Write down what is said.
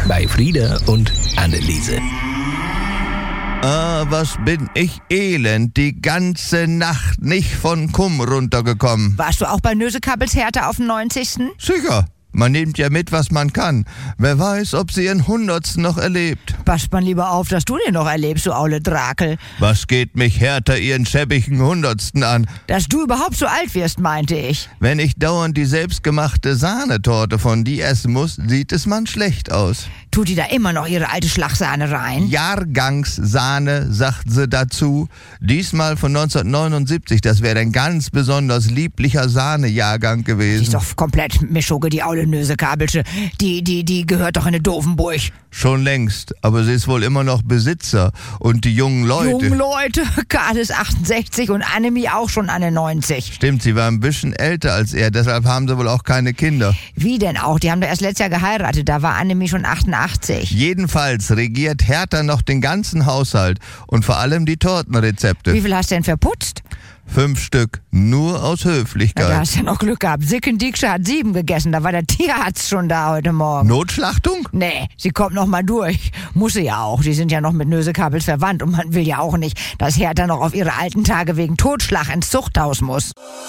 bei Frieda und Anneliese. Ah, was bin ich elend, die ganze Nacht nicht von Kumm runtergekommen. Warst du auch bei Nösekappels Hertha auf dem 90.? Sicher, man nimmt ja mit, was man kann. Wer weiß, ob sie ihren 100. noch erlebt. Passt man lieber auf, dass du den noch erlebst, du aule Drakel. Was geht mich Hertha ihren schäbigen 100. an? Dass du überhaupt so alt wirst, meinte ich. Wenn ich dauernd die selbstgemachte Sahnetorte von die essen muss, sieht es man schlecht aus. Tut die da immer noch ihre alte Schlagsahne rein? Jahrgangssahne, sagt sie dazu. Diesmal von 1979, das wäre ein ganz besonders lieblicher Sahnejahrgang Die gewesen. ist doch komplett Mischugge, die aule Nösekabelsche. Die gehört doch in eine Dovenburg. Schon längst, aber sie ist wohl immer noch Besitzer. Und die jungen Leute... Jungen Leute, Karl ist 68 und Annemie auch schon an 90. Stimmt, sie war ein bisschen älter als er, deshalb haben sie wohl auch keine Kinder. Wie denn auch? Die haben doch erst letztes Jahr geheiratet, da war Annemie schon 88. Jedenfalls regiert Hertha noch den ganzen Haushalt und vor allem die Tortenrezepte. Wie viel hast du denn verputzt? 5 Stück, nur aus Ja, da Höflichkeit. hast du ja noch Glück gehabt. Sicken Dieksche hat 7 gegessen, da war der Tierarzt schon da heute Morgen. Notschlachtung? Nee, sie kommt noch mal durch. Muss sie ja auch. Die sind ja noch mit Nösekabels verwandt und man will ja auch nicht, dass Hertha noch auf ihre alten Tage wegen Totschlag ins Zuchthaus muss.